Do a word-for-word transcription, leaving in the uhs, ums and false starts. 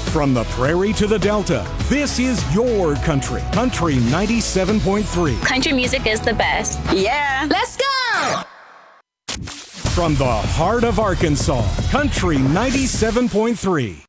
From the prairie to the delta, this is your country. Country ninety-seven point three. Country music is the best. Yeah. Let's go! From the heart of Arkansas, Country ninety-seven point three.